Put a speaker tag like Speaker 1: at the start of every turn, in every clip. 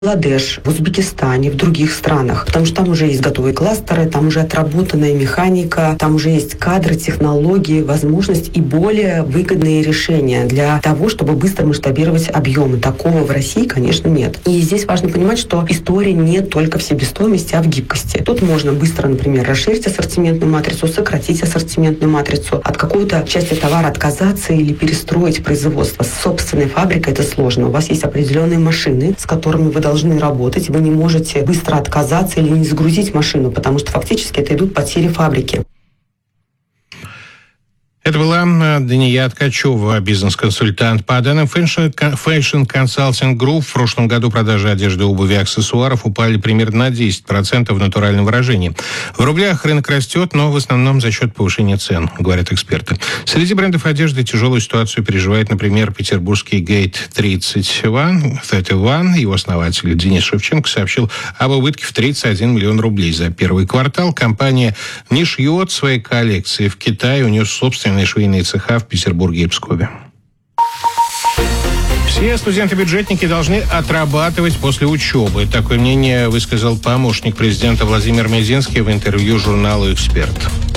Speaker 1: Бангладеш, в Узбекистане, в других странах, потому что там уже есть готовые кластеры, там уже отработанная механика, там уже есть кадры, технологии, возможность и более выгодные решения для того, чтобы быстро масштабировать объемы. Такого в России, конечно, нет. И здесь важно понимать, что история не только в себестоимости, а в гибкости. Тут можно быстро, например, расширить ассортиментную матрицу, сократить ассортиментную матрицу, от какой-то части товара отказаться или перестроить производство. С собственной фабрикой это сложно. У вас есть определенные машины, с которыми вы должны работать. Вы не можете быстро отказаться или не загрузить машину, потому что фактически это идут потери фабрики.
Speaker 2: Это была Дания Ткачева, бизнес-консультант. По данным Fashion Consulting Group, в прошлом году продажи одежды, обуви и аксессуаров упали примерно на 10% в натуральном выражении. В рублях рынок растет, но в основном за счет повышения цен, говорят эксперты. Среди брендов одежды тяжелую ситуацию переживает, например, петербургский Gate 31. Его основатель Денис Шевченко сообщил об убытке в 31 миллион рублей за первый квартал. Компания не шьет свои коллекции в Китае, у нее собственные швейные цеха в Петербурге и Пскове. Все студенты-бюджетники должны отрабатывать после учебы. Такое мнение высказал помощник президента Владимир Мединский в интервью журналу «Эксперт».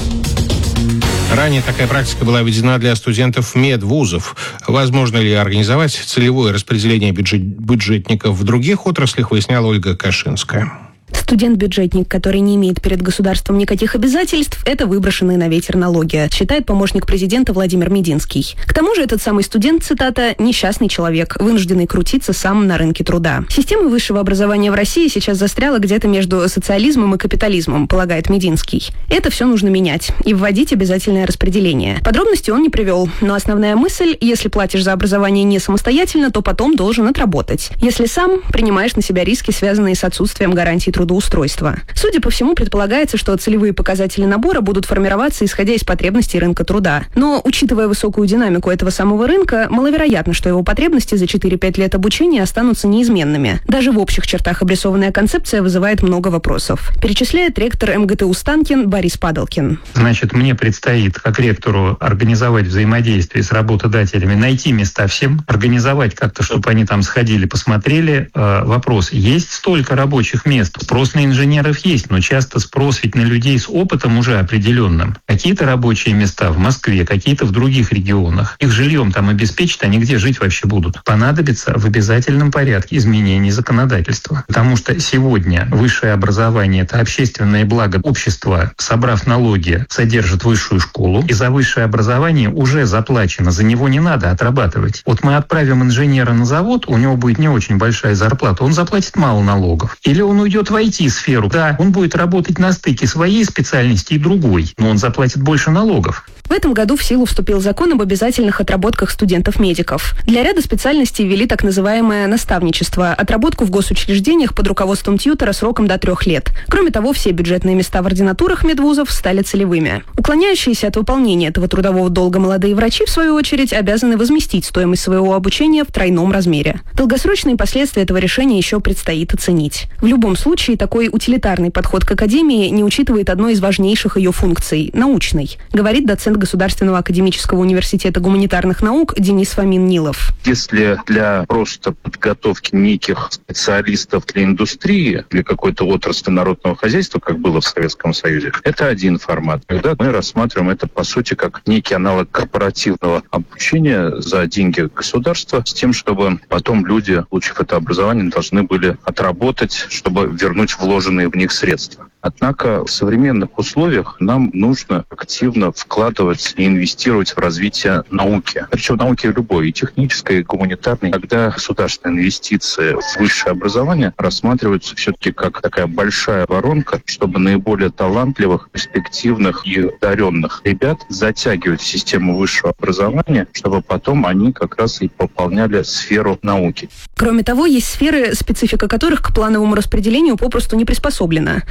Speaker 2: Ранее такая практика была введена для студентов медвузов. Возможно ли организовать целевое распределение бюджетников в других отраслях, выясняла Ольга Кашинская.
Speaker 3: Студент-бюджетник, который не имеет перед государством никаких обязательств, это выброшенные на ветер налоги, считает помощник президента Владимир Мединский. К тому же этот самый студент, цитата, «несчастный человек, вынужденный крутиться сам на рынке труда». Система высшего образования в России сейчас застряла где-то между социализмом и капитализмом, полагает Мединский. Это все нужно менять и вводить обязательное распределение. Подробности он не привел, но основная мысль, если платишь за образование не самостоятельно, то потом должен отработать. Если сам, принимаешь на себя риски, связанные с отсутствием гарантий трудоустройства. Судя по всему, предполагается, что целевые показатели набора будут формироваться, исходя из потребностей рынка труда. Но, учитывая высокую динамику этого самого рынка, маловероятно, что его потребности за 4-5 лет обучения останутся неизменными. Даже в общих чертах обрисованная концепция вызывает много вопросов. Перечисляет ректор МГТУ Станкин Борис Падалкин.
Speaker 4: Значит, мне предстоит, как ректору, организовать взаимодействие с работодателями, найти места всем, организовать как-то, чтобы они там сходили, посмотрели. Вопрос, есть столько рабочих мест? Спрос на инженеров есть, но часто спрос ведь на людей с опытом уже определенным. Какие-то рабочие места в Москве, какие-то в других регионах. Их жильем там обеспечат, они где жить вообще будут? Понадобится в обязательном порядке изменение законодательства. Потому что сегодня высшее образование – это общественное благо общества, собрав налоги, содержит высшую школу. И за высшее образование уже заплачено, за него не надо отрабатывать. Вот мы отправим инженера на завод, у него будет не очень большая зарплата, он заплатит мало налогов. Или он уйдет в IT-сферу. Да, он будет работать на стыке своей специальности и другой, но он заплатит больше налогов.
Speaker 3: В этом году в силу вступил закон об обязательных отработках студентов-медиков. Для ряда специальностей ввели так называемое наставничество, отработку в госучреждениях под руководством тьютера сроком до 3 лет. Кроме того, все бюджетные места в ординатурах медвузов стали целевыми. Уклоняющиеся от выполнения этого трудового долга молодые врачи, в свою очередь, обязаны возместить стоимость своего обучения в тройном размере. Долгосрочные последствия этого решения еще предстоит оценить. В любом случае, такой утилитарный подход к академии не учитывает одной из важнейших ее функций – научной, говорит доцент Государственного академического университета гуманитарных наук Денис Фомин-Нилов.
Speaker 5: Если для просто подготовки неких специалистов для индустрии, для какой-то отрасли народного хозяйства, как было в Советском Союзе, это один формат. Когда мы рассматриваем это, по сути, как некий аналог корпоративного обучения за деньги государства, с тем, чтобы потом люди, получив это образование, должны были отработать, чтобы вернуть вложенные в них средства. Однако в современных условиях нам нужно активно вкладывать и инвестировать в развитие науки. Причем науки любой, и технической, и гуманитарной. Когда государственные инвестиции в высшее образование рассматриваются все-таки как такая большая воронка, чтобы наиболее талантливых, перспективных и одаренных ребят затягивать в систему высшего образования, чтобы потом они как раз и пополняли сферу науки.
Speaker 3: Кроме того, есть сферы, специфика которых к плановому распределению попросту не приспособлена. Пресловутая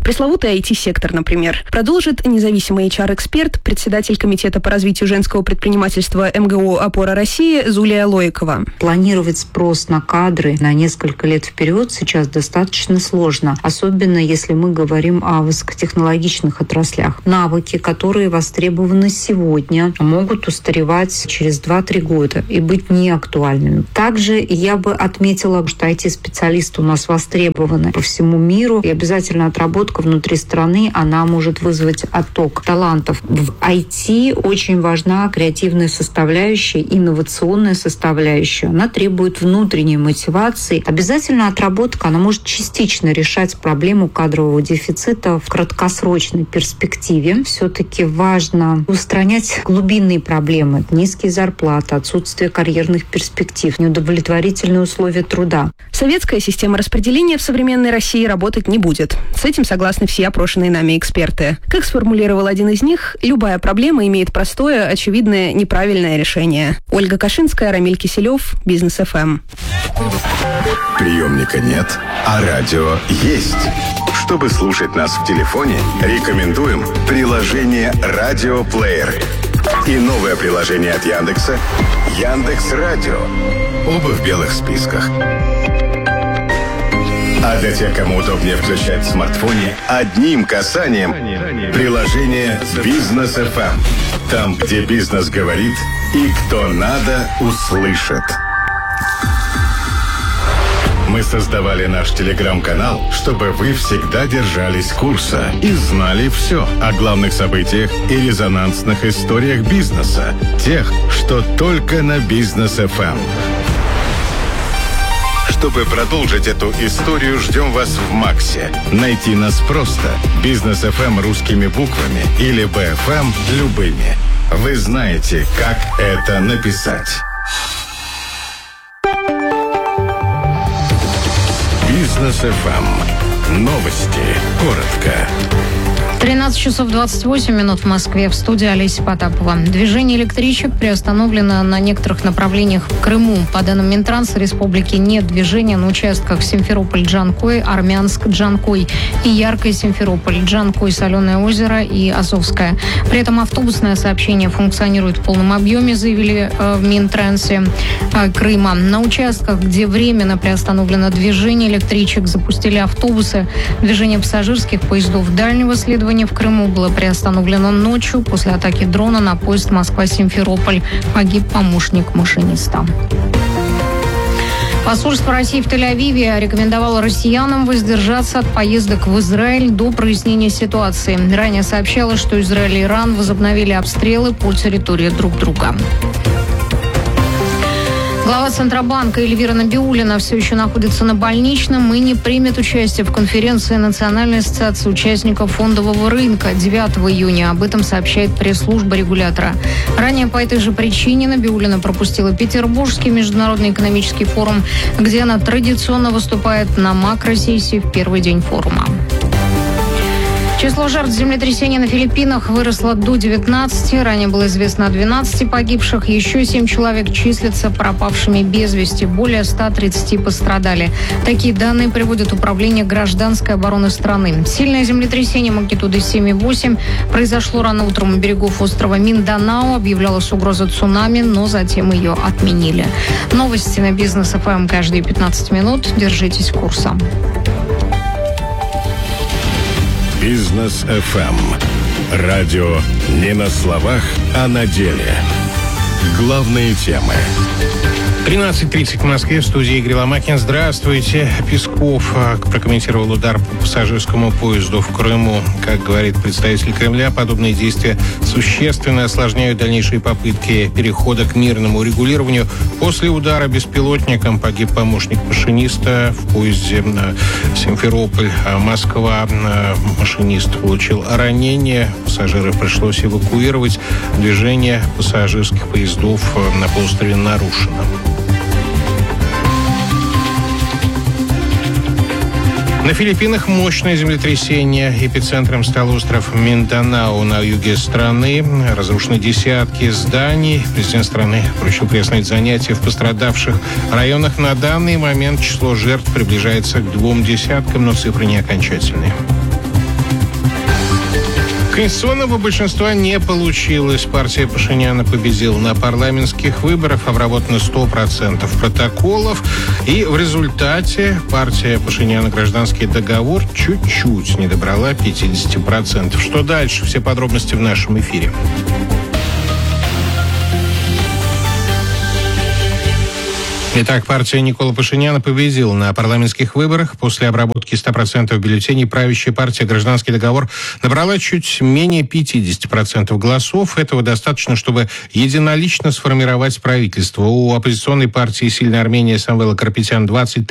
Speaker 3: и IT-сектор, например, продолжит независимый HR-эксперт, председатель Комитета по развитию женского предпринимательства МГУ «Опора России» Зулия Лоикова.
Speaker 6: Планировать спрос на кадры на несколько лет вперед сейчас достаточно сложно, особенно если мы говорим о высокотехнологичных отраслях. Навыки, которые востребованы сегодня, могут устаревать через 2-3 года и быть неактуальными. Также я бы отметила, что IT-специалисты у нас востребованы по всему миру, и обязательно отработка внутри страны, она может вызвать отток талантов. В IT очень важна креативная составляющая, инновационная составляющая. Она требует внутренней мотивации. Обязательно отработка, она может частично решать проблему кадрового дефицита в краткосрочной перспективе. Все-таки важно устранять глубинные проблемы: низкие зарплаты, отсутствие карьерных перспектив, неудовлетворительные условия труда.
Speaker 3: Советская система распределения в современной России работать не будет. С этим согласны все опрошенные нами эксперты. Как сформулировал один из них, любая проблема имеет простое, очевидное, неправильное решение. Ольга Кашинская, Рамиль Киселев, Бизнес ФМ.
Speaker 7: Приемника нет, а радио есть. Чтобы слушать нас в телефоне, рекомендуем приложение «Радиоплеер» и новое приложение от Яндекса «Яндекс.Радио». Оба в белых списках. А для тех, кому удобнее включать в смартфоне, одним касанием приложение «Бизнес ФМ». Там, где бизнес говорит и кто надо, услышит. Мы создавали наш телеграм-канал, чтобы вы всегда держались курса и знали все о главных событиях и резонансных историях бизнеса. Тех, что только на Бизнес ФМ. Чтобы продолжить эту историю, ждем вас в Максе. Найти нас просто. Бизнес ФМ русскими буквами или БФМ любыми. Вы знаете, как это написать. Бизнес ФМ. Новости. Коротко.
Speaker 8: 13 часов 28 минут в Москве. В студии Олеся Потапова. Движение электричек приостановлено на некоторых направлениях в Крыму. По данным Минтранса республики, нет движения на участках Симферополь-Джанкой, Армянск-Джанкой и Яркое-Симферополь, Джанкой, Соленое озеро и Азовское. При этом автобусное сообщение функционирует в полном объеме, заявили в Минтрансе Крыма. На участках, где временно приостановлено движение электричек, запустили автобусы. Движение пассажирских поездов дальнего следования в Крыму было приостановлено ночью после атаки дрона на поезд Москва-Симферополь. Погиб помощник машиниста. Посольство России в Тель-Авиве рекомендовало россиянам воздержаться от поездок в Израиль до прояснения ситуации. Ранее сообщалось, что Израиль и Иран возобновили обстрелы по территории друг друга. Глава Центробанка Эльвира Набиуллина все еще находится на больничном и не примет участие в конференции Национальной ассоциации участников фондового рынка 9 июня. Об этом сообщает пресс-служба регулятора. Ранее по этой же причине Набиуллина пропустила Петербургский международный экономический форум, где она традиционно выступает на макросессии в первый день форума. Число жертв землетрясения на Филиппинах выросло до 19. Ранее было известно о 12 погибших. Еще 7 человек числятся пропавшими без вести. Более 130 пострадали. Такие данные приводит Управление гражданской обороны страны. Сильное землетрясение магнитудой 7,8 произошло рано утром у берегов острова Минданао. Объявлялась угроза цунами, но затем ее отменили. Новости на Бизнес ФМ каждые 15 минут. Держитесь курса.
Speaker 7: Бизнес ФМ. Радио не на словах, а на деле. Главные темы.
Speaker 2: 13:30 в Москве, в студии Игорь Ломакин. Здравствуйте. Песков прокомментировал удар по пассажирскому поезду в Крыму. Как говорит представитель Кремля, подобные действия существенно осложняют дальнейшие попытки перехода к мирному урегулированию. После удара беспилотником погиб помощник машиниста в поезде Симферополь-Москва. Машинист получил ранение. Пассажиров пришлось эвакуировать. Движение пассажирских поездов на полуострове нарушено. На Филиппинах мощное землетрясение. Эпицентром стал остров Минданао на юге страны. Разрушены десятки зданий. Президент страны поручил приостановить занятия в пострадавших районах. На данный момент число жертв приближается к 2 десяткам, но цифры не окончательные. Конституционного большинства не получилось. Партия Пашиняна победила на парламентских выборах, обработано 100% протоколов. И в результате партия Пашиняна «Гражданский договор» чуть-чуть не добрала 50%. Что дальше? Все подробности в нашем эфире. Итак, партия Никола Пашиняна победила на парламентских выборах. После обработки 100% бюллетеней правящая партия «Гражданский договор» набрала чуть менее 50% голосов. Этого достаточно, чтобы единолично сформировать правительство. У оппозиционной партии «Сильная Армения» Самвела Карапетяна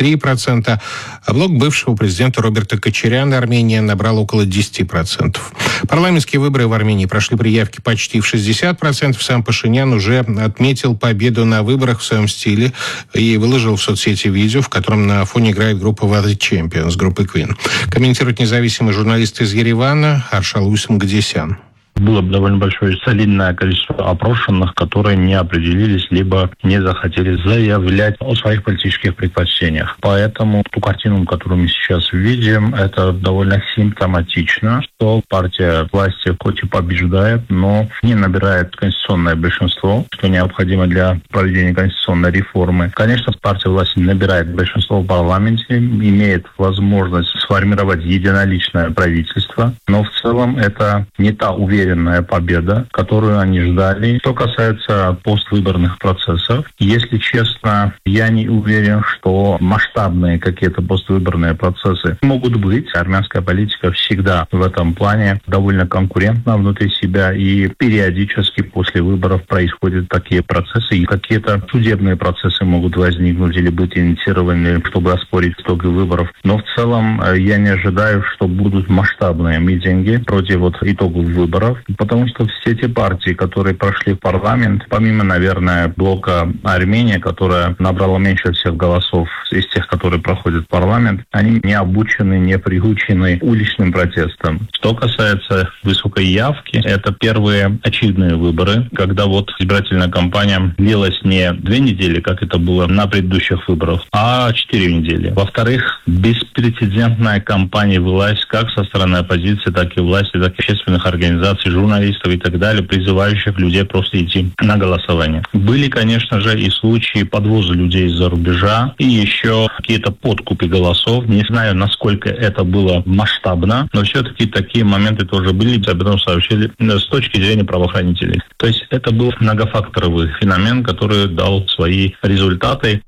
Speaker 2: 23%, а блок бывшего президента Роберта Кочаряна Армения набрал около 10%. Парламентские выборы в Армении прошли при явке почти в 60%. Сам Пашинян уже отметил победу на выборах в своем стиле и выложил в соцсети видео, в котором на фоне играет группа The Champions, группы Queen. Комментирует независимый журналист из Еревана Аршалуис Мгдесян.
Speaker 9: Было довольно большое солидное количество опрошенных, которые не определились, либо не захотели заявлять о своих политических предпочтениях. Поэтому ту картину, которую мы сейчас видим, это довольно симптоматично, что партия власти хоть и побеждает, но не набирает конституционное большинство, что необходимо для проведения конституционной реформы. Конечно, партия власти набирает большинство в парламенте, имеет возможность сформировать единоличное правительство, но в целом это не та уверенная победа, которую они ждали. Что касается поствыборных процессов, если честно, я не уверен, что масштабные какие-то поствыборные процессы могут быть. Армянская политика всегда в этом плане довольно конкурентна внутри себя, и периодически после выборов происходят такие процессы, и какие-то судебные процессы могут возникнуть или быть инициированы, чтобы оспорить итоги выборов. Но в целом я не ожидаю, что будут масштабные митинги против итогов выборов. Потому что все те партии, которые прошли в парламент, помимо, наверное, блока Армения, которая набрала меньше всех голосов из тех, которые проходят в парламент, они не обучены, не приучены уличным протестам. Что касается высокой явки, это первые очевидные выборы, когда избирательная кампания длилась не 2 недели, как это было на предыдущих выборах, а 4 недели. Во-вторых, беспрецедентная кампания власти как со стороны оппозиции, так и власти, так и общественных организаций, журналистов и так далее, призывающих людей просто идти на голосование. Были, конечно же, и случаи подвоза людей из-за рубежа, и еще какие-то подкупы голосов. Не знаю, насколько это было масштабно, но все-таки такие моменты тоже были, об этом сообщили с точки зрения правоохранителей. То есть это был многофакторовый феномен, который дал свои результаты.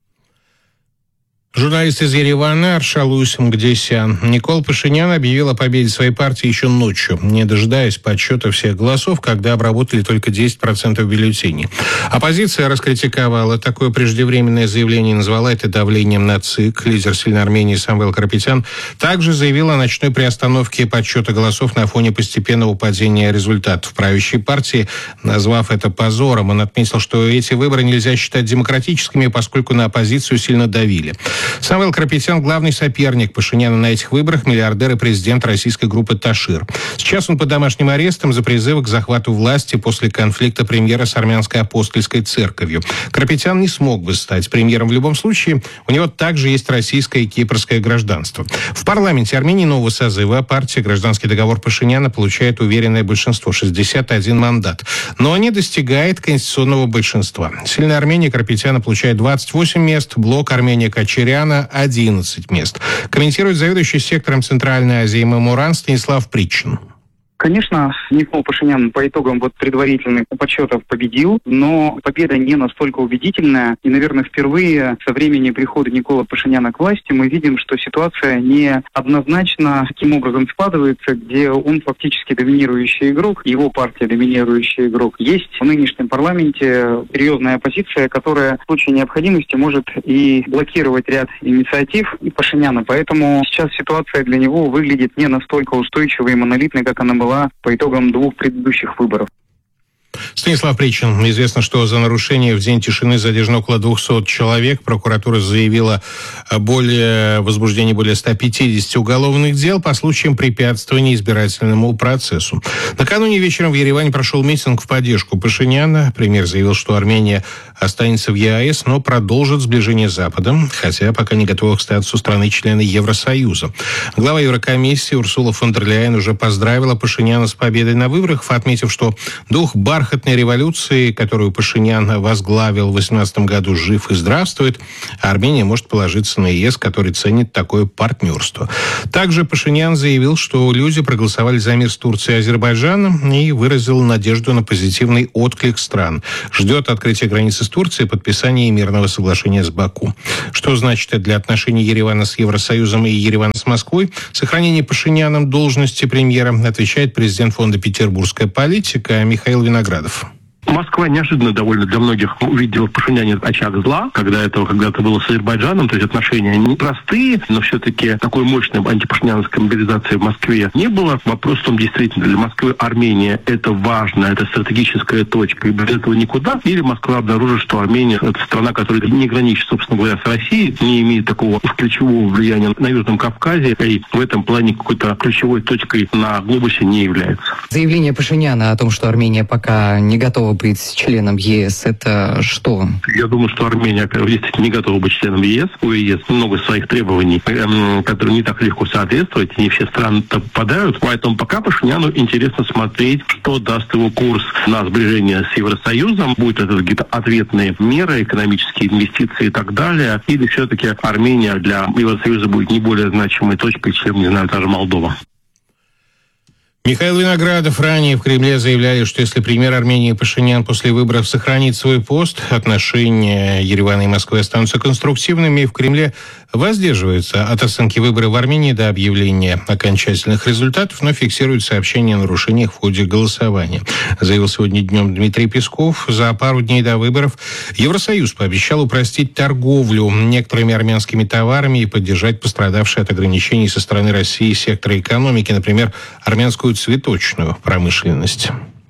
Speaker 2: Журналист из Еревана Аршалуис Мгдесян. Никола Пашинян объявил о победе своей партии еще ночью, не дожидаясь подсчета всех голосов, когда обработали только 10% бюллетеней. Оппозиция раскритиковала такое преждевременное заявление и назвала это давлением на ЦИК. Лидер «Сильной Армении» Самвел Карапетян также заявил о ночной приостановке подсчета голосов на фоне постепенного падения результатов правящей партии, назвав это позором. Он отметил, что эти выборы нельзя считать демократическими, поскольку на оппозицию сильно давили. Самвел Карапетян – главный соперник Пашиняна на этих выборах, миллиардер и президент российской группы «Ташир». Сейчас он под домашним арестом за призывы к захвату власти после конфликта премьера с армянской апостольской церковью. Карапетян не смог бы стать премьером в любом случае. У него также есть российское и кипрское гражданство. В парламенте Армении нового созыва партия «Гражданский договор» Пашиняна получает уверенное большинство – 61 мандат. Но не достигает конституционного большинства. «Сильная Армения» Карапетяна получает 28 мест, блок Армения-Кочаряна 11 мест. Комментирует заведующий сектором Центральной Азии Мемуран Станислав Причин.
Speaker 10: Конечно, Никола Пашинян по итогам предварительных подсчетов победил, но победа не настолько убедительная. И, наверное, впервые со времени прихода Никола Пашиняна к власти мы видим, что ситуация не однозначно таким образом складывается, где он фактически доминирующий игрок, его партия доминирующий игрок. Есть в нынешнем парламенте серьезная оппозиция, которая в случае необходимости может и блокировать ряд инициатив Пашиняна. Поэтому сейчас ситуация для него выглядит не настолько устойчивой и монолитной, как она была по итогам 2 предыдущих выборов.
Speaker 2: Станислав Причин. Известно, что за нарушение в день тишины задержано около 200 человек. Прокуратура заявила о возбуждении более 150 уголовных дел по случаям препятствования избирательному процессу. Накануне вечером в Ереване прошел митинг в поддержку Пашиняна. Премьер заявил, что Армения останется в ЕАЭС, но продолжит сближение с Западом, хотя пока не готова к статусу страны-члена Евросоюза. Глава Еврокомиссии Урсула фон дер Ляйен уже поздравила Пашиняна с победой на выборах, отметив, что дух бархатной революции, которую Пашинян возглавил в 2018 году, жив и здравствует, а Армения может положиться на ЕС, который ценит такое партнерство. Также Пашинян заявил, что люди проголосовали за мир с Турцией и Азербайджаном и выразил надежду на позитивный отклик стран. Ждет открытия границы с Турцией и подписания мирного соглашения с Баку. Что значит это для отношений Еревана с Евросоюзом и Еревана с Москвой? Сохранение Пашиняном должности премьера, отвечает президент фонда «Петербургская политика» Михаил Виноградов.
Speaker 11: Москва неожиданно довольно для многих увидела в Пашиняне очаг зла, когда этого когда-то было с Азербайджаном, то есть отношения не простые, но все-таки такой мощной антипашиняновской мобилизации в Москве не было. Вопрос в том, действительно, для Москвы Армения это важно, это стратегическая точка, и без этого никуда. Или Москва обнаружит, что Армения это страна, которая не граничит, собственно говоря, с Россией, не имеет такого ключевого влияния на Южном Кавказе, и в этом плане какой-то ключевой точкой на глобусе не является.
Speaker 12: Заявление Пашиняна о том, что Армения пока не готова быть членом ЕС, это что?
Speaker 11: Я думаю, что Армения действительно не готова быть членом ЕС. У ЕС много своих требований, которые не так легко соответствовать, и не все страны попадают. Поэтому пока Пашиняну интересно смотреть, что даст его курс на сближение с Евросоюзом. Будут это какие-то ответные меры, экономические инвестиции и так далее. Или все-таки Армения для Евросоюза будет не более значимой точкой, чем, не знаю, даже Молдова.
Speaker 2: Михаил Виноградов. Ранее в Кремле заявляли, что если премьер Армении Пашинян после выборов сохранит свой пост, отношения Еревана и Москвы останутся конструктивными, и в Кремле воздерживаются от оценки выборов в Армении до объявления окончательных результатов, но фиксируют сообщения о нарушениях в ходе голосования. Заявил сегодня днем Дмитрий Песков. За пару дней до выборов Евросоюз пообещал упростить торговлю некоторыми армянскими товарами и поддержать пострадавшие от ограничений со стороны России секторы экономики, например, армянскую цветочную промышленность.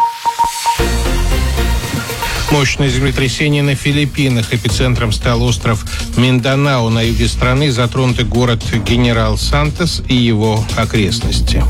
Speaker 2: Мощное землетрясение на Филиппинах. Эпицентром стал остров Минданао на юге страны. Затронуты город Генерал Сантос и его окрестности.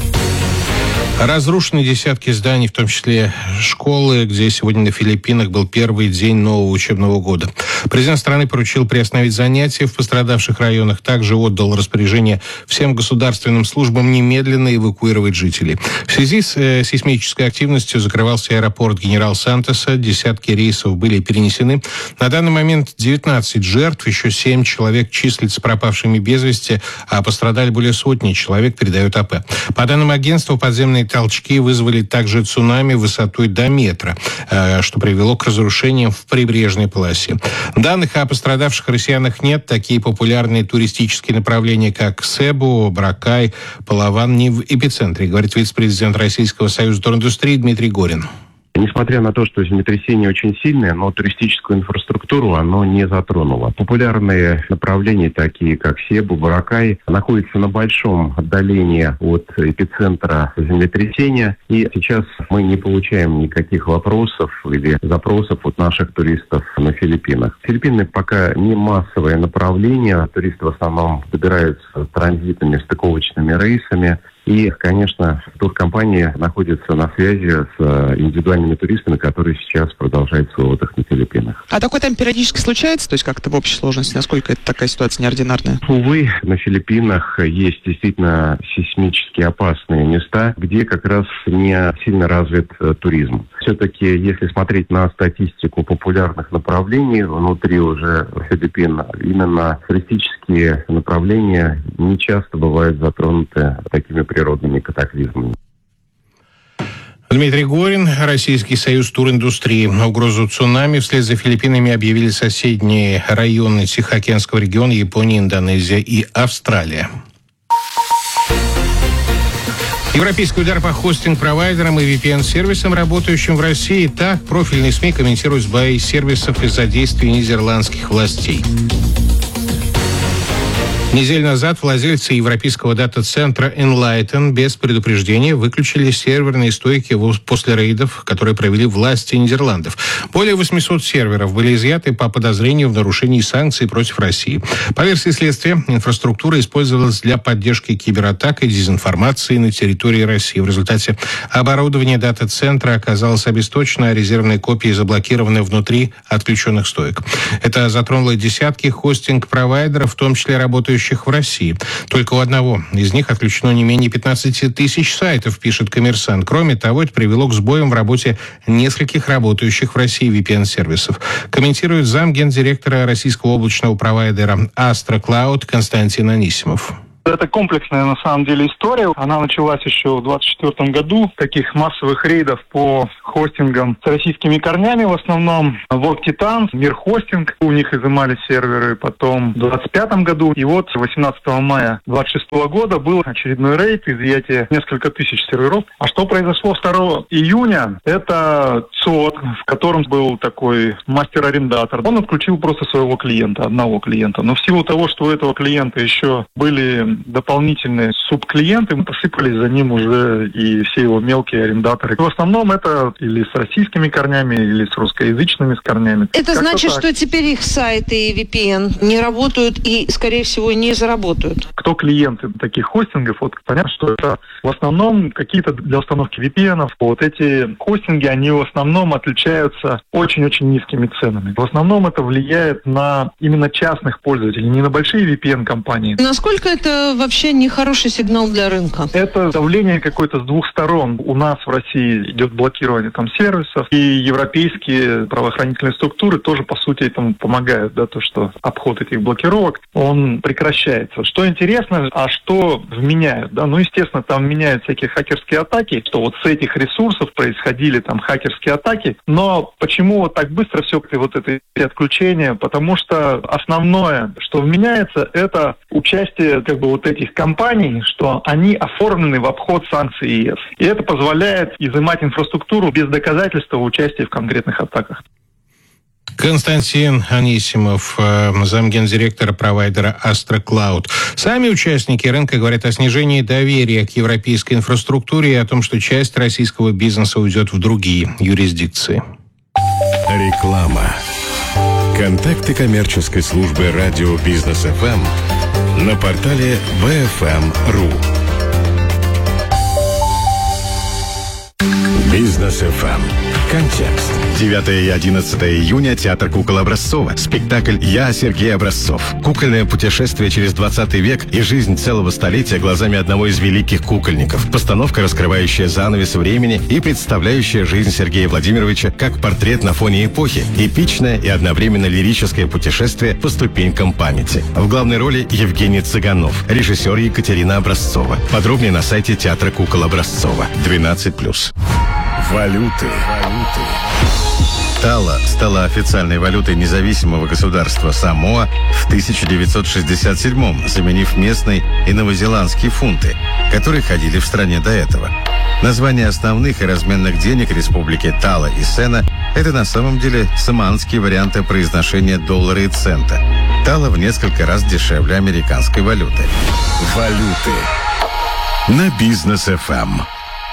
Speaker 2: Разрушены десятки зданий, в том числе школы, где сегодня на Филиппинах был первый день нового учебного года. Президент страны поручил приостановить занятия в пострадавших районах. Также отдал распоряжение всем государственным службам немедленно эвакуировать жителей. В связи с сейсмической активностью закрывался аэропорт Генерал Сантоса. Десятки рейсов были перенесены. На данный момент 19 жертв, еще 7 человек числятся пропавшими без вести, а пострадали более сотни человек, передает АП. По данным агентства, подземные толчки вызвали также цунами высотой до метра, что привело к разрушениям в прибрежной полосе. Данных о пострадавших россиянах нет. Такие популярные туристические направления, как Себу, Боракай, Палаван, не в эпицентре, говорит вице-президент Российского союза туриндустрии Дмитрий Горин.
Speaker 13: Несмотря на то, что землетрясение очень сильное, но туристическую инфраструктуру оно не затронуло. Популярные направления, такие как Себу, Боракай, находятся на большом отдалении от эпицентра землетрясения. И сейчас мы не получаем никаких вопросов или запросов от наших туристов на Филиппинах. Филиппины пока не массовое направление. Туристы в основном добираются транзитными стыковочными рейсами. И, конечно, туркомпании находятся на связи с индивидуальными туристами, которые сейчас продолжают свой отдых на Филиппинах.
Speaker 14: А такое там периодически случается? То есть как-то в общей сложности? Насколько это такая ситуация неординарная?
Speaker 13: Увы, на Филиппинах есть действительно сейсмически опасные места, где как раз не сильно развит туризм. Все-таки, если смотреть на статистику популярных направлений внутри уже Филиппин, именно туристические направления не часто бывают затронуты такими природными катаклизмами.
Speaker 2: Дмитрий Горин, Российский союз туриндустрии. Угрозу цунами вслед за Филиппинами объявили соседние районы Тихоокеанского региона, Япония, Индонезия и Австралия. Европейский удар по хостинг-провайдерам и VPN-сервисам, работающим в России. Так профильные СМИ комментируют сбои сервисов из-за действий нидерландских властей. Неделю назад владельцы европейского дата-центра Enlighten без предупреждения выключили серверные стойки после рейдов, которые провели власти Нидерландов. Более 800 серверов были изъяты по подозрению в нарушении санкций против России. По версии следствия, инфраструктура использовалась для поддержки кибератак и дезинформации на территории России. В результате оборудование дата-центра оказалось обесточено, а резервные копии заблокированы внутри отключенных стоек. Это затронуло десятки хостинг-провайдеров, в том числе работающих в России. Только у одного из них отключено не менее 15 тысяч сайтов, пишет «Коммерсант». Кроме того, это привело к сбоям в работе нескольких работающих в России VPN-сервисов. Комментирует замгендиректора российского облачного провайдера Astra Cloud Константин Анисимов.
Speaker 15: Это комплексная, на самом деле, история. Она началась еще в 2024 году. Таких массовых рейдов по хостингам с российскими корнями в основном. World Titan, Мир Хостинг, у них изымали серверы. Потом в 2025 году. И вот 18 мая 2026 года был очередной рейд, изъятие несколько тысяч серверов. А что произошло 2 июня? Это ЦОД, в котором был такой мастер-арендатор. Он отключил просто своего клиента, одного клиента. Но в силу того, что у этого клиента еще были дополнительные субклиенты, посыпались за ним уже и все его мелкие арендаторы. В основном это или с российскими корнями, или с русскоязычными корнями.
Speaker 16: Это значит, что теперь их сайты и VPN не работают и, скорее всего, не заработают?
Speaker 15: Кто клиенты таких хостингов? Вот понятно, что это в основном какие-то для установки VPN-ов. Вот эти хостинги, они в основном отличаются очень-очень низкими ценами. В основном это влияет на именно частных пользователей, не на большие VPN-компании.
Speaker 16: Насколько это вообще не хороший сигнал для рынка?
Speaker 15: Это давление какое-то с двух сторон. У нас в России идет блокирование там сервисов, и европейские правоохранительные структуры тоже, по сути, этому помогают, да, то, что обход этих блокировок, он прекращается. Что интересно, а что вменяют, да, ну, естественно, там меняют всякие хакерские атаки, что вот с этих ресурсов происходили там хакерские атаки, но почему вот так быстро все вот это отключение? Потому что основное, что вменяется, это участие как бы вот этих компаний, что они оформлены в обход санкций ЕС. И это позволяет изымать инфраструктуру без доказательства участия в конкретных атаках.
Speaker 2: Константин Анисимов, замгендиректора провайдера Astra Cloud. Сами участники рынка говорят о снижении доверия к европейской инфраструктуре и о том, что часть российского бизнеса уйдет в другие юрисдикции.
Speaker 7: Реклама. Контакты коммерческой службы радио Бизнес ФМ на портале BFM.ru. Бизнес ФМ. Контекст. 9 и 11 июня. Театр кукол Образцова. Спектакль «Я, Сергей Образцов». Кукольное путешествие через 20 век и жизнь целого столетия глазами одного из великих кукольников. Постановка, раскрывающая занавес времени и представляющая жизнь Сергея Владимировича как портрет на фоне эпохи. Эпичное и одновременно лирическое путешествие по ступенькам памяти. В главной роли Евгений Цыганов, режиссер Екатерина Образцова. Подробнее на сайте Театра кукол Образцова. 12+. Валюты. Тала стала официальной валютой независимого государства Самоа в 1967-м, заменив местные и новозеландские фунты, которые ходили в стране до этого. Названия основных и разменных денег республики Тала и Сена – это на самом деле самоанские варианты произношения доллара и цента. Тала в несколько раз дешевле американской валюты. Валюты на Бизнес ФМ.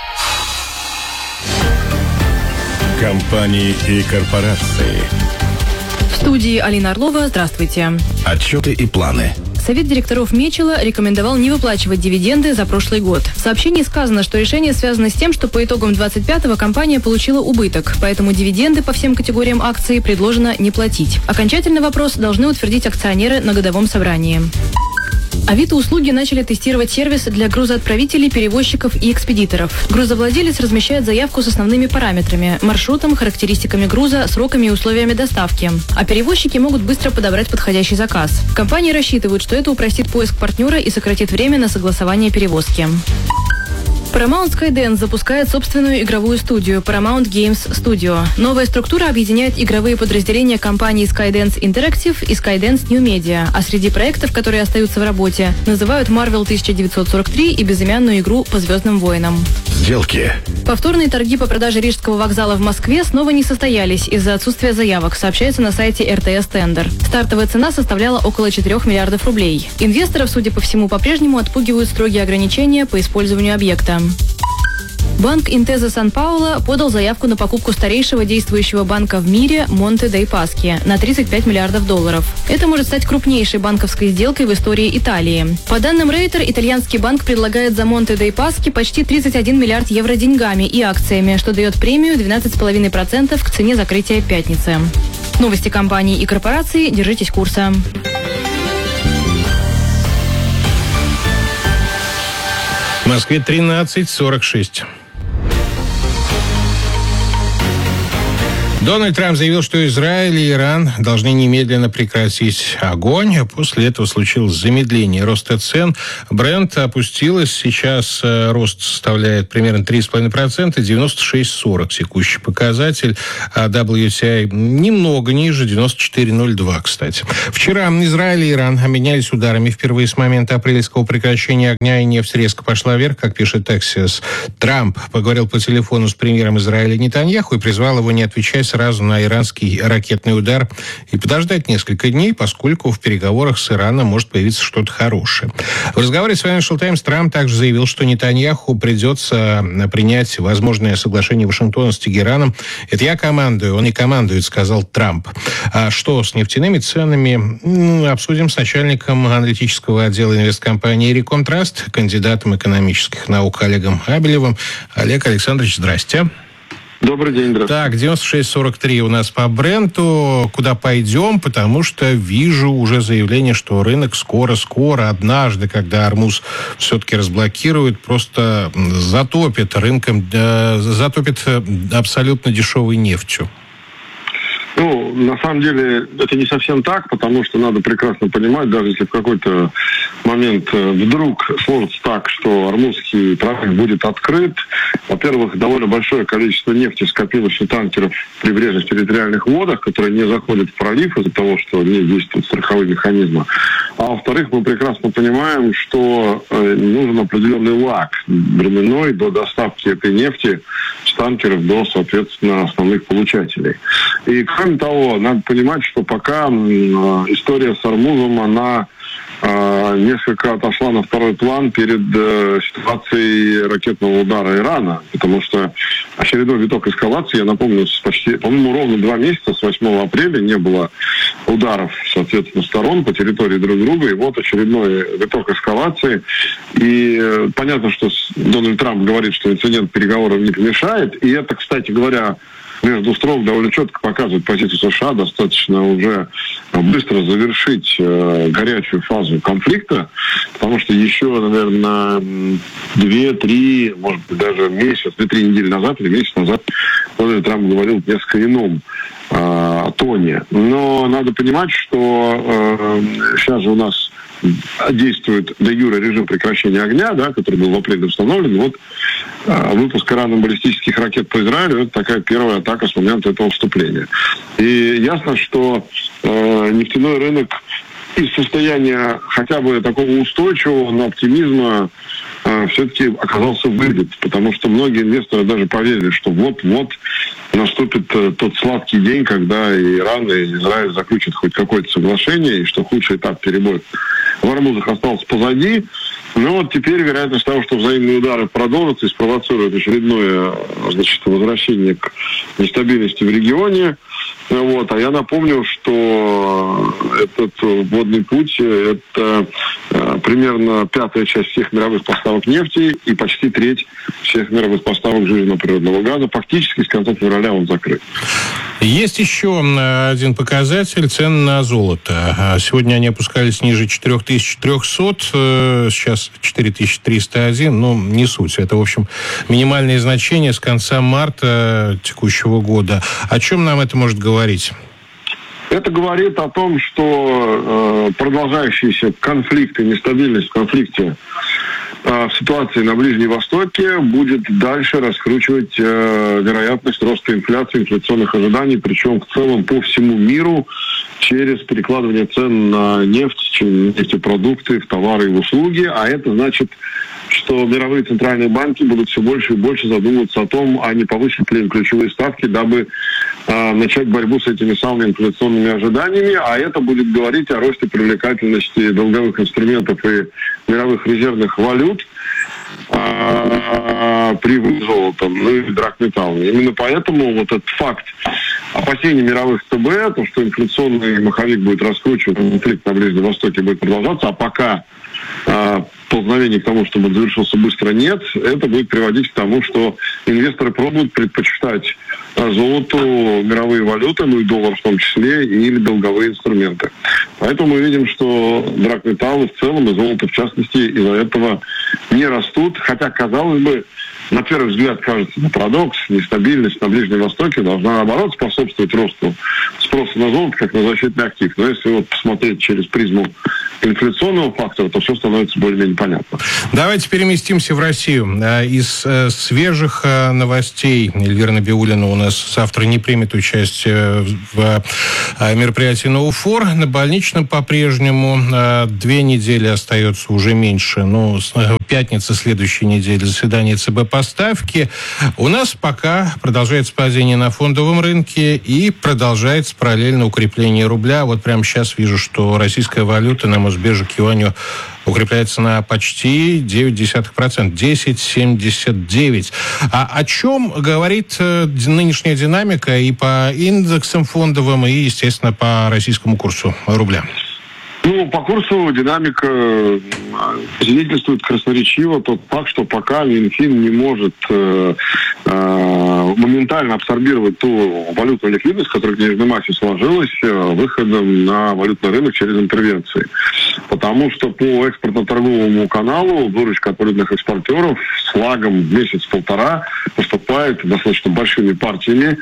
Speaker 7: Компании и корпорации.
Speaker 17: В студии Алина Орлова. Здравствуйте.
Speaker 7: Отчеты и планы.
Speaker 17: Совет директоров Мечела рекомендовал не выплачивать дивиденды за прошлый год. В сообщении сказано, что решение связано с тем, что по итогам 25-го компания получила убыток, поэтому дивиденды по всем категориям акций предложено не платить. Окончательный вопрос должны утвердить акционеры на годовом собрании. Авито-услуги начали тестировать сервис для грузоотправителей, перевозчиков и экспедиторов. Грузовладелец размещает заявку с основными параметрами – маршрутом, характеристиками груза, сроками и условиями доставки. А перевозчики могут быстро подобрать подходящий заказ. Компании рассчитывают, что это упростит поиск партнера и сократит время на согласование перевозки. Paramount Skydance запускает собственную игровую студию Paramount Games Studio. Новая структура объединяет игровые подразделения компаний Skydance Interactive и Skydance New Media, а среди проектов, которые остаются в работе, называют Marvel 1943 и безымянную игру по Звездным войнам.
Speaker 7: сделки.
Speaker 17: Повторные торги по продаже Рижского вокзала в Москве снова не состоялись из-за отсутствия заявок, сообщается на сайте РТС Тендер. Стартовая цена составляла около 4 миллиардов рублей. Инвесторов, судя по всему, по-прежнему отпугивают строгие ограничения по использованию объекта. Банк Интеза Сан-Пауло подал заявку на покупку старейшего действующего банка в мире Монте дей Паски на 35 миллиардов долларов. Это может стать крупнейшей банковской сделкой в истории Италии. По данным Рейтер, итальянский банк предлагает за Монте дей Паски почти 31 миллиард евро деньгами и акциями, что дает премию 12,5% к цене закрытия пятницы. Новости компаний и корпораций. Держитесь курса.
Speaker 2: В Москве 13:46. Дональд Трамп заявил, что Израиль и Иран должны немедленно прекратить огонь. После этого случилось замедление роста цен. Брент опустилась. Сейчас рост составляет примерно 3,5%, 96,40 текущий показатель. А WTI немного ниже, 94,02, кстати. Вчера Израиль и Иран обменялись ударами впервые с момента апрельского прекращения огня, и нефть резко пошла вверх, как пишет Axios. Трамп поговорил по телефону с премьером Израиля Нетаньяху и призвал его не отвечать сразу на иранский ракетный удар и подождать несколько дней, поскольку в переговорах с Ираном может появиться что-то хорошее. В разговоре с Financial Times Трамп также заявил, что Нетаньяху придется принять возможное соглашение Вашингтона с Тегераном. Это я командую, он не командует, сказал Трамп. А что с нефтяными ценами? Обсудим с начальником аналитического отдела инвесткомпании «Риком Траст», кандидатом экономических наук Олегом Абелевым. Олег Александрович, здрасте.
Speaker 18: Добрый день, здравствуйте.
Speaker 2: Так, 96,43 у нас по Бренту. Куда пойдем? Потому что вижу уже заявление, что рынок скоро, однажды, когда Ормуз все-таки разблокирует, просто затопит рынком, затопит абсолютно дешевой нефтью.
Speaker 18: Ну, на самом деле, это не совсем так, потому что надо прекрасно понимать, даже если в какой-то момент вдруг сложится так, что Ормузский пролив будет открыт, во-первых, довольно большое количество нефти скопилось у танкеров в прибрежных территориальных водах, которые не заходят в пролив из-за того, что не действуют страховые механизмы. А во-вторых, мы прекрасно понимаем, что нужен определенный лаг временной до доставки этой нефти с танкеров до, соответственно, основных получателей. И, кроме того, надо понимать, что пока история с Ормузом, она несколько отошла на второй план перед ситуацией ракетного удара Ирана, потому что очередной виток эскалации, я напомню, по-моему, ровно 2 месяца, с 8 апреля не было ударов, соответственно, сторон по территории друг друга, и вот очередной виток эскалации. И понятно, что Дональд Трамп говорит, что инцидент переговорам не помешает, и это, кстати говоря, между строк довольно четко показывает позицию США, достаточно уже быстро завершить горячую фазу конфликта, потому что еще, наверное, 2-3, может быть, даже месяц, 2-3 недели назад или месяц назад Дональд Трамп говорил в несколько ином тоне. Но надо понимать, что сейчас же у нас действует де юре режим прекращения огня, да, который был в апреле установлен. Вот выпуск Ираном баллистических ракет по Израилю — это такая первая атака с момента этого вступления. И ясно, что нефтяной рынок из состояния хотя бы такого устойчивого, но оптимизма все-таки оказался выбит, потому что многие инвесторы даже поверили, что вот-вот наступит тот сладкий день, когда и Иран, и Израиль заключат хоть какое-то соглашение, и что худший этап перебоев в Ормузах остался позади. Но вот теперь вероятность того, что взаимные удары продолжатся и спровоцируют очередное, значит, возвращение к нестабильности в регионе. Вот. А я напомню, что этот водный путь – это примерно 1/5 часть всех мировых поставок нефти и почти 1/3 всех мировых поставок жирного природного газа. Фактически с конца февраля он закрыт.
Speaker 2: Есть еще один показатель – цены на золото. Сегодня они опускались ниже 4300, сейчас 4301, но не суть. Это, в общем, минимальные значения с конца марта текущего года. О чем нам это может говорить?
Speaker 18: Это говорит о том, что продолжающиеся конфликты, нестабильность в конфликте в ситуации на Ближнем Востоке будет дальше раскручивать вероятность роста инфляции, инфляционных ожиданий, причем в целом по всему миру через перекладывание цен на нефть, нефтепродукты, в товары и в услуги. А это значит что мировые центральные банки будут все больше и больше задумываться о том, а не повысить ли им ключевые ставки, дабы начать борьбу с этими самыми инфляционными ожиданиями, а это будет говорить о росте привлекательности долговых инструментов и мировых резервных валют при золотом, ну и драгметаллами. Именно поэтому вот этот факт опасений мировых ЦБ, то, что инфляционный маховик будет раскручивать, конфликт на Ближнем Востоке будет продолжаться, а пока ползновений к тому, чтобы он завершился быстро, нет, это будет приводить к тому, что инвесторы пробуют предпочитать золоту мировые валюты, ну и доллар в том числе, или долговые инструменты. Поэтому мы видим, что драгметаллы в целом и золото в частности из-за этого не растут, хотя, казалось бы, на первый взгляд кажется, парадокс, нестабильность на Ближнем Востоке должна, наоборот, способствовать росту спроса на золото как на защитный актив. Но если вот посмотреть через призму инфляционного фактора, то все становится более-менее понятно.
Speaker 2: Давайте переместимся в Россию. Из свежих новостей Эльвира Набиуллина у нас завтра не примет участие в мероприятии «Ноуфор». На больничном по-прежнему 2 недели остается, уже меньше. Ну, пятница следующей недели заседание ЦБ по ставке. У нас пока продолжается падение на фондовом рынке и продолжается параллельно укрепление рубля. Вот прямо сейчас вижу, что российская валюта на Мосбирже к юаню укрепляется на почти 0,9%, 10,79. А о чем говорит нынешняя динамика и по индексам фондовым, и, естественно, по российскому курсу рубля?
Speaker 18: Ну, по курсу динамика свидетельствует красноречиво тот факт, что пока Минфин не может моментально абсорбировать ту валютную ликвидность, которая в денежной массе сложилась выходом на валютный рынок через интервенции. Потому что по экспортно-торговому каналу выручка от валютных экспортеров с лагом в месяц-полтора поступает достаточно большими партиями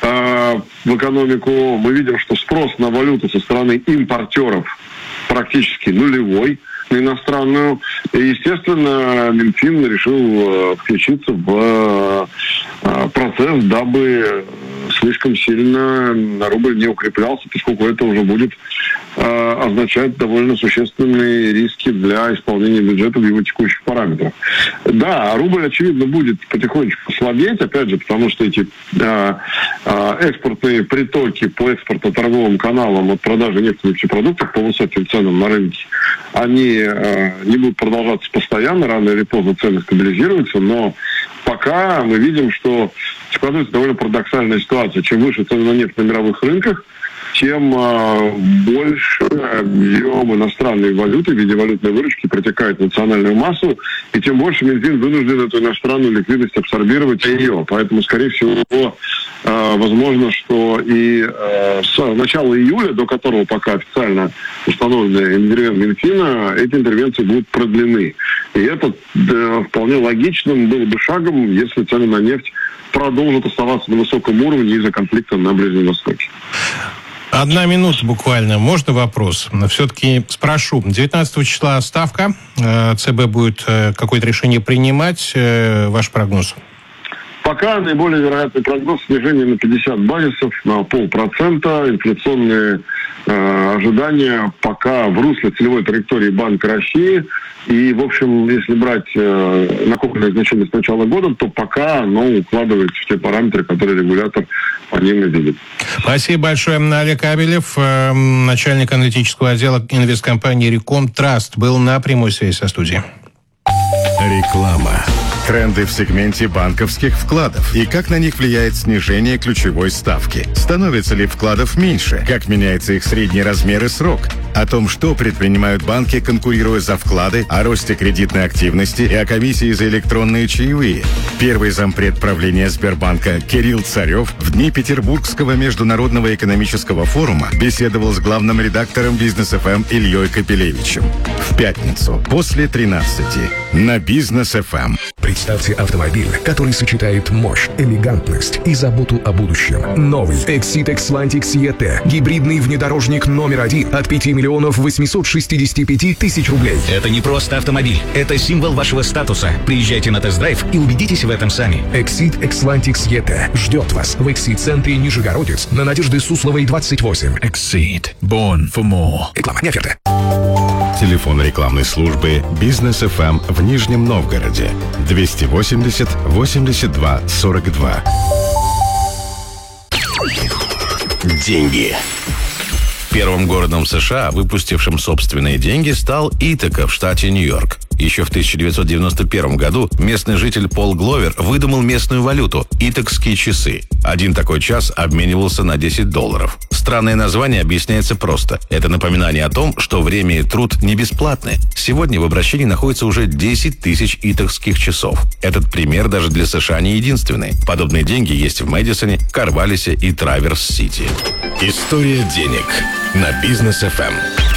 Speaker 18: в экономику. Мы видим, что спрос на валюту со стороны импортеров практически нулевой на иностранную. И, естественно, Минфин решил включиться в процесс, дабы слишком сильно на рубль не укреплялся, поскольку это уже будет означать довольно существенные риски для исполнения бюджета в его текущих параметрах. Да, рубль, очевидно, будет потихонечку слабеть, опять же, потому что эти экспортные притоки по экспортно-торговым каналам от продажи нефтепродуктов по высоким ценам на рынке, они не будут продолжаться постоянно, рано или поздно цены стабилизируются, но пока мы видим, что складывается довольно парадоксальная ситуация. Чем выше цены на нефть на мировых рынках, тем больше объем иностранной валюты в виде валютной выручки протекает в национальную массу, и тем больше Минфин вынужден эту иностранную ликвидность абсорбировать ее. Поэтому, скорее всего, возможно, что и с начала июля, до которого пока официально установлены интервенции Минфина, эти интервенции будут продлены. И это вполне логичным было бы шагом, если цены на нефть продолжат оставаться на высоком уровне из-за конфликта на Ближнем Востоке.
Speaker 2: 1 минута буквально. Можно вопрос? Все-таки спрошу. 19 числа ставка. ЦБ будет какое-то решение принимать. Ваш прогноз?
Speaker 18: Пока наиболее вероятный прогноз снижения на 50 базисов, на 0,5%. Инфляционные ожидания пока в русле целевой траектории Банка России. И, в общем, если брать накопленное значение с начала года, то пока оно укладывается в те параметры, которые регулятор по ним и видит.
Speaker 2: Спасибо большое. Олег Кабелев, начальник аналитического отдела инвесткомпании «Реком Траст», был на прямой связи со студией.
Speaker 7: Реклама. Тренды в сегменте банковских вкладов и как на них влияет снижение ключевой ставки. Становится ли вкладов меньше? Как меняется их средний размер и срок? О том, что предпринимают банки, конкурируя за вклады, о росте кредитной активности и о комиссии за электронные чаевые. Первый зампред правления Сбербанка Кирилл Царев в дни Петербургского международного экономического форума беседовал с главным редактором Бизнес ФМ Ильей Капелевичем. В пятницу после 13 на Бизнес ФМ.
Speaker 19: Представьте автомобиль, который сочетает мощь, элегантность и заботу о будущем. Новый Exit Xlantic ET. Гибридный внедорожник номер 1 от 5 миллионов 865 тысяч рублей.
Speaker 20: Это не просто автомобиль. Это символ вашего статуса. Приезжайте на тест-драйв и убедитесь в этом сами.
Speaker 19: Exit Xlantic ET ждет вас в Exit-центре Нижегородец на Надежды Сусловой 28.
Speaker 20: Exit. Born for more.
Speaker 19: Реклама, не оферта.
Speaker 7: Телефон рекламной службы «Бизнес ФМ» в Нижнем Новгороде 280 82 42. Деньги. Первым городом США, выпустившим собственные деньги, стал Итака в штате Нью-Йорк. Еще в 1991 году местный житель Пол Гловер выдумал местную валюту – итакские часы. Один такой час обменивался на $10. Странное название объясняется просто. Это напоминание о том, что время и труд не бесплатны. Сегодня в обращении находится уже 10 тысяч итакских часов. Этот пример даже для США не единственный. Подобные деньги есть в Мэдисоне, Корвалисе и Траверс-Сити. История денег на Бизнес ФМ.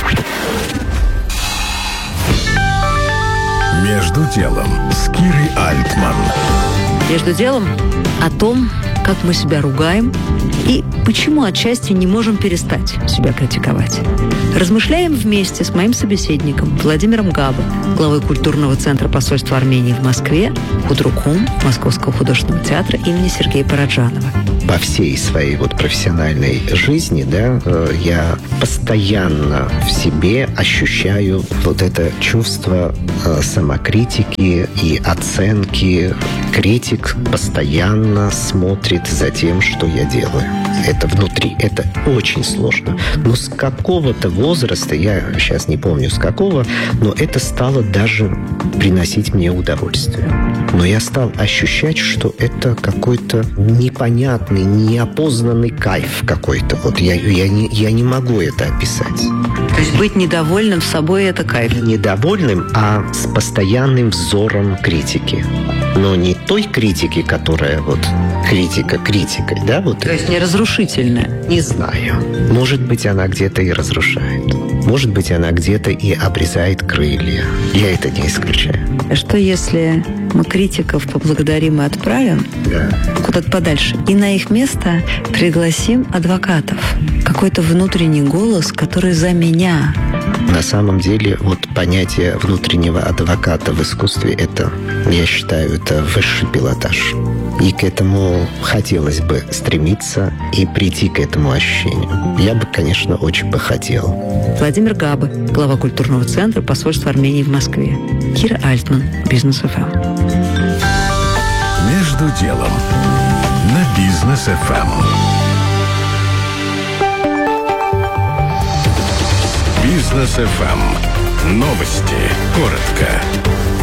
Speaker 7: Между делом с Кирой Альтман.
Speaker 6: Между делом о том, как мы себя ругаем и почему отчасти не можем перестать себя критиковать. Размышляем вместе с моим собеседником Владимиром Габо, главой культурного центра посольства Армении в Москве, худруком Московского художественного театра имени Сергея Параджанова.
Speaker 21: По всей своей профессиональной жизни, я постоянно в себе ощущаю это чувство самокритики и оценки. Критик постоянно смотрит за тем, что я делаю. Это внутри, это очень сложно. Но с какого-то возраста, я сейчас не помню с какого, но это стало даже приносить мне удовольствие. Но я стал ощущать, что это какой-то непонятный, неопознанный кайф какой-то. Я не могу это описать.
Speaker 6: То есть быть недовольным собой – это кайф?
Speaker 21: Недовольным, а с постоянным взором критики. Но не той критики, которая критика критикой,
Speaker 6: То есть не разрушительная?
Speaker 21: Не знаю. Может быть, она где-то и разрушает. Может быть, она где-то и обрезает крылья. Я это не исключаю.
Speaker 6: А что если мы критиков поблагодарим и отправим куда-то подальше, и на их место пригласим адвокатов? Какой-то внутренний голос, который за меня.
Speaker 21: На самом деле, понятие внутреннего адвоката в искусстве, это, я считаю, это высший пилотаж. И к этому хотелось бы стремиться и прийти к этому ощущению. Я бы, конечно, очень бы хотел.
Speaker 6: Владимир Габо, глава культурного центра посольства Армении в Москве. Кира Альтман, Бизнес ФМ.
Speaker 7: Между делом на Бизнес ФМ. Бизнес ФМ. Новости. Коротко.